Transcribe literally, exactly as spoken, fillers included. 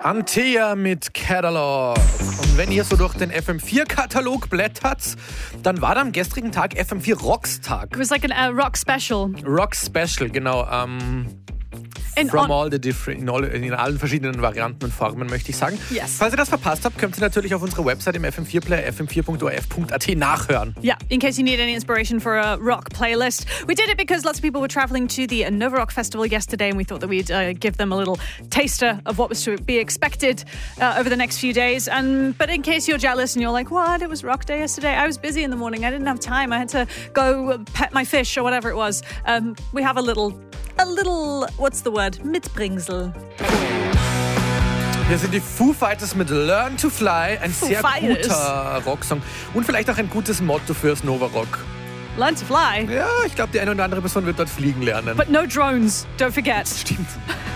Antea mit Catalog. Und wenn ihr so durch den F M vier Katalog blättert, dann war da am gestrigen Tag F M vier Rocks-Tag. It was like a uh, rock special. Rock Special, genau. Ähm, In from on- all the different, in, all, in allen verschiedenen Varianten und Formen, möchte ich sagen. Yes. Falls ihr das verpasst habt, könnt ihr natürlich auf unserer Website im F M vier Player f m vier punkt o r f punkt a t nachhören. Yeah, in case you need any inspiration for a rock playlist. We did it because lots of people were traveling to the Nova Rock Festival yesterday, and we thought that we'd uh, give them a little taster of what was to be expected uh, over the next few days. And but in case you're jealous and you're like, what? It was rock day yesterday. I was busy in the morning. I didn't have time. I had to go pet my fish or whatever it was. Um, we have a little, a little, what's the word? Mitbringsel. Hier sind die Foo Fighters mit Learn to Fly, ein Foo sehr Fighters. guter Rocksong und vielleicht auch ein gutes Motto fürs Nova Rock. Learn to fly. Ja, ich glaube, die eine oder andere Person wird dort fliegen lernen. But no drones, don't forget. Stimmt.